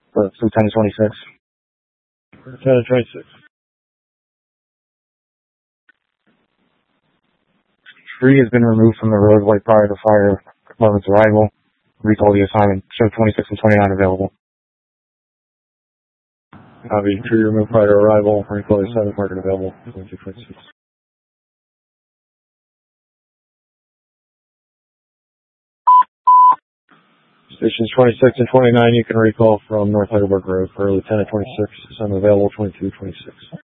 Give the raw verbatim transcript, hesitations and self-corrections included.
Uh, Lieutenant twenty-six. Lieutenant twenty-six. Tree has been removed from the roadway prior to fire department's arrival. Recall the assignment. Show twenty-six and twenty-nine available. Copy. Tree removed prior to arrival. Recall the assignment. Market available. twenty-two twenty-six. Stations twenty-six and twenty-nine you can recall from North Heidelberg Road for Lieutenant twenty-six. Assignment available twenty-two twenty-six.